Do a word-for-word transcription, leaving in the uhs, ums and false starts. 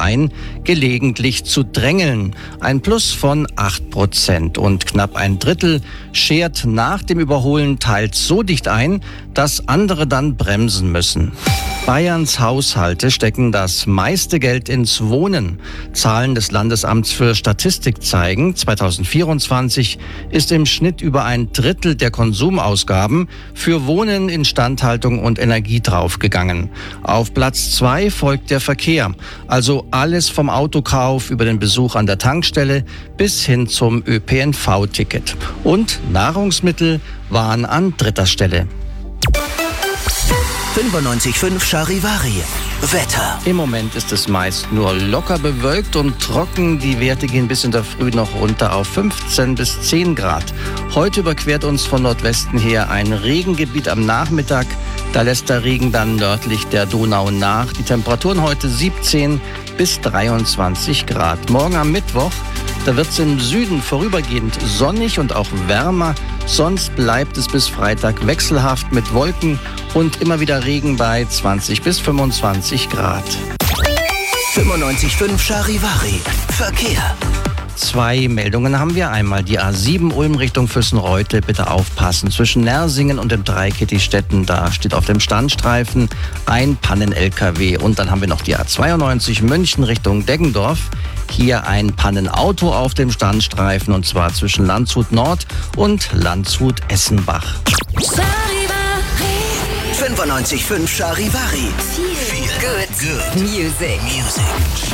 ein, gelegentlich zu drängeln. Ein Plus von acht Prozent. Und knapp ein Drittel schert nach dem Überholen teils so dicht ein, dass andere dann bremsen müssen. Bayerns Haushalte stecken das meiste Geld ins Wohnen. Zahlen des Landesamts für Statistik zeigen, zweitausendvierundzwanzig ist im Schnitt über ein Drittel der Konsumausgaben für Wohnen, Instandhaltung und Energie draufgegangen. Auf Platz zwei folgt der Verkehr, also alles vom Autokauf über den Besuch an der Tankstelle bis hin zum Ö P N V-Ticket. Und Nahrungsmittel waren an dritter Stelle. fünfundneunzig Komma fünf Charivari. Wetter. Im Moment ist es meist nur locker bewölkt und trocken. Die Werte gehen bis in der Früh noch runter auf fünfzehn bis zehn Grad. Heute überquert uns von Nordwesten her ein Regengebiet am Nachmittag. Da lässt der Regen dann nördlich der Donau nach. Die Temperaturen heute siebzehn bis dreiundzwanzig Grad. Morgen am Mittwoch, da wird es im Süden vorübergehend sonnig und auch wärmer. Sonst bleibt es bis Freitag wechselhaft mit Wolken und immer wieder Regen bei zwanzig bis fünfundzwanzig Grad. fünfundneunzig Komma fünf Charivari. Verkehr. Zwei Meldungen haben wir. Einmal die A sieben Ulm Richtung Füssenreute. Bitte aufpassen. Zwischen Nersingen und dem Dreikitty-Städten, da steht auf dem Standstreifen ein Pannen-L K W. Und dann haben wir noch die A zweiundneunzig München Richtung Deggendorf. Hier ein Pannenauto auf dem Standstreifen, und zwar zwischen Landshut Nord und Landshut Essenbach. fünfundneunzig Komma fünf Charivari. Feel good. Good. Music. Music.